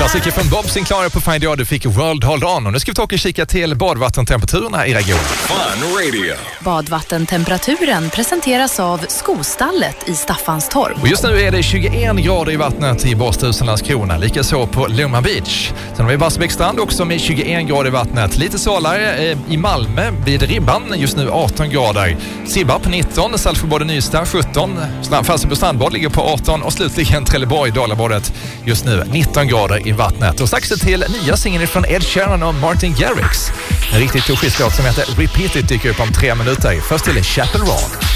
Klassiker från Bob Sinclair på Find You. Du fick World Hold On. Och nu ska vi ta och kika till badvattentemperaturerna i regionen. Fun Radio. Badvattentemperaturen presenteras av Skostallet i Staffanstorp. Och just nu är det 21 grader i vattnet i Båsthusen, Landskrona. Likaså på Lomma Beach. Sen har vi Barsebäcksstrand också med 21 grader i vattnet. Lite svalare i Malmö vid Ribban. Just nu 18 grader. Sibbarp 19, Saltsjöbaden Nystad 17. Falsterbo strandbad ligger på 18. Och slutligen Trelleborg, Dalabadet just nu 19 grader i vattnet. Och strax till nya singeln från Ed Sheeran och Martin Garrix. En riktigt schysst låt som heter Repeat It dyker upp om 3 minuter. Först till Chapel Rock.